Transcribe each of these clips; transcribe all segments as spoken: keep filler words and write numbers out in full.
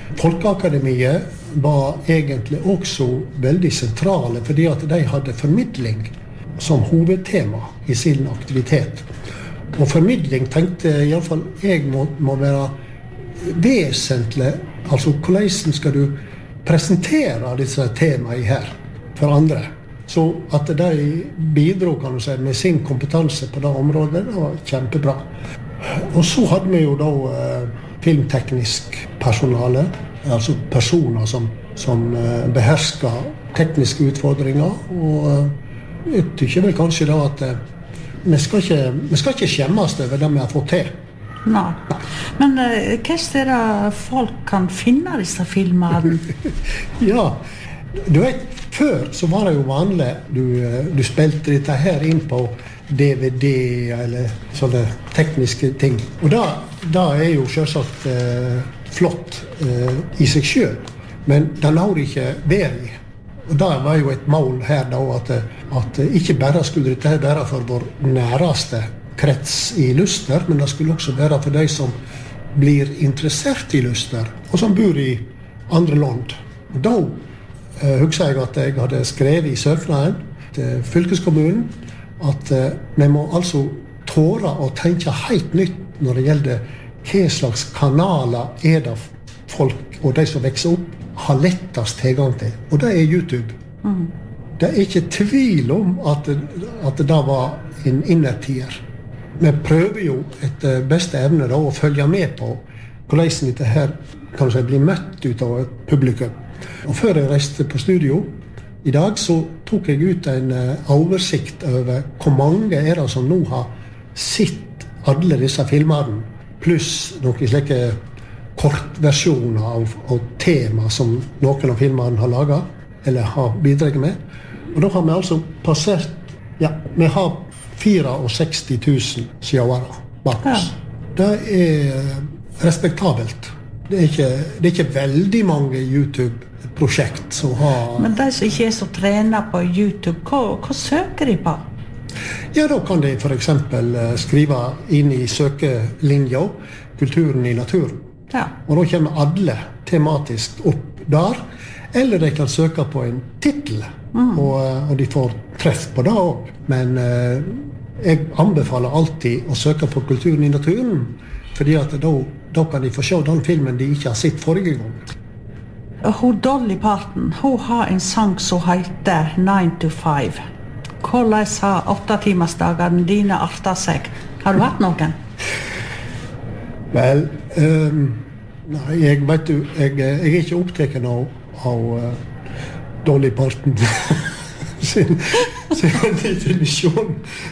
Folkeakademiet var egentlig også veldig sentrale, fordi at de hadde formidling som hovedtema i sin aktivitet. Og formidling tenkte i alle fall jeg må, må være vesentlig, altså hvordan skal du presentere disse temaene her for andre. Så at de bidro kan du si, med sin kompetanse på det området, det var kjempebra. Og så hadde vi jo da eh, filmteknisk personale, altså personer som, som eh, behersker tekniske utfordringer, og eh, jeg tykker vel kanskje da at eh, vi, skal ikke, vi skal ikke skjemmes over det vi har fått til. Nei. Men uh, hva er det folk kan finne disse filmene? Ja, du vet, før så var det jo vanlig, du, du spilte dette her inn på D V D eller sånne tekniske ting. Og da, da er jo selvsagt eh, flott eh, i seg selv, men det lar det ikke være i. Og da var jo et mål her da, at, at ikke bare skulle dette være for vår næreste krets i Luster, men det skulle også være for de som blir interessert i Luster, og som bor i andre land. Og da eh, husker jeg at jeg hadde skrevet i søknaden til fylkeskommunen at eh, vi må altså tåre å tenke helt nytt når det gjelder hva slags kanaler er det folk og de som vokser opp har lettest tilgang til. Og det er YouTube. Mm. Det er ikke tvil om at, at det var en innertier. Vi prøver jo etter beste evne da, å følge med på hvordan dette her kan si, blir møtt ut av et publikum. Og før jeg reiste på studio i dag, så tok jeg ut en uh, oversikt over hvor mange er det som nå har sett alle disse filmene, pluss noen slike kortversjoner av, av tema som noen av filmene har laget, eller har bidraget med. Og da har vi altså passert, ja, vi har sekstifire tusen seere bak oss. Ja. Det er respektabelt. Det er ikke, det er ikke veldig mange YouTube-prosjekt som har... Men de som ikke er så trenet på YouTube, hva, hva søker de på? Ja, da kan de for eksempel skrive inn i søkelinja kulturen i naturen. Ja. Og da kommer alle tematisk opp der, eller de kan søke på en titel, mm. og, og de får treff på det også. Men eh, jeg anbefaler alltid å søke på kulturen i naturen, fordi at da, da kan de få se den filmen de ikke har sett forrige gang. Hun Dolly Parton, hun har en sang som heter nine to five. Hvordan har åttetimersdagene dine artet seg? Har du hatt noen? Vel, um, nei, jeg vet du, jeg, jeg er ikke opptatt av, av uh, Dolly Parton sin, sin definisjon.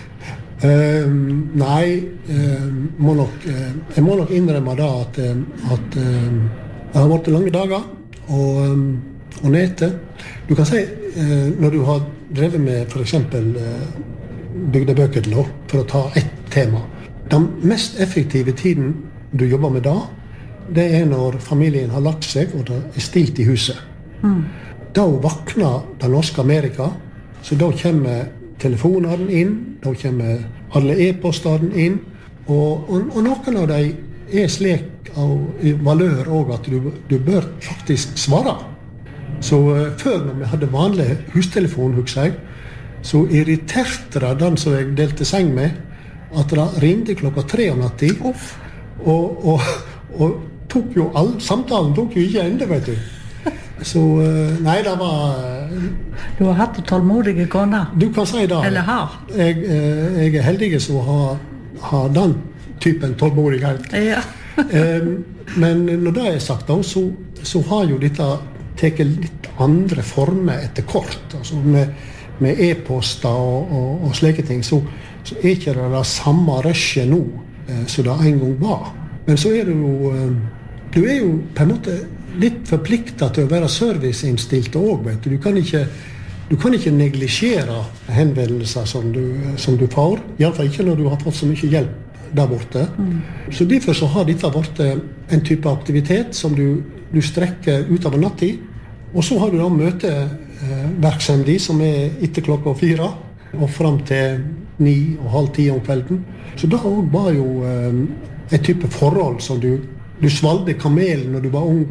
Um, nei, um, må nok, uh, jeg må nok innrømme da at, um, at um, det har vært lange dager og, um, og nete. Du kan si, uh, når du har drevet med for eksempel uh, bygdebøker nå, for å ta ett tema, den mest effektive tiden du jobber med da, det er når familien har lagt seg og det er stilt i huset. Mm. Da vakner det norske Amerika, så da kommer telefonene inn, da kommer alle e-postene inn, og, og, og noen av dem er slik av valør også at du, du bør faktisk svare. Så uh, før når vi hadde vanlig hustelefon, husker jeg, så irriterte det den som jeg delte seng med, at det ringte klokka tre om natten, og, og, og tok jo all, samtalen tok jo ikke ende, vet du. Så, nei, det var... Du har hatt tålmodige koner? Du kan si det. Eller har? Jeg, jeg er heldig som har, har den typen tålmodighet. Ja. Men når det er sagt, da, så, så har jo dette tatt litt andre former etter kort. Altså med, med e-poster og, og, og slike ting, så, så er ikke det det samme rushet nå som det en gang var. Men så er det jo... Du er jo på en måte litt forpliktet til å være serviceinnstilt også, vet du. Du kan ikke, du kan ikke neglisjere henvendelser som du, som du får. I alle fall ikke når du har fått så mye hjelp der borte. Mm. Så derfor så har dette vært en type aktivitet som du, du strekker ut av natten. Og så har du da møteverksemd som er etter klokka fire og frem til ni og halv ti om kvelden. Så da var jo en type forhold som du Du svalgte kamelen når du var ung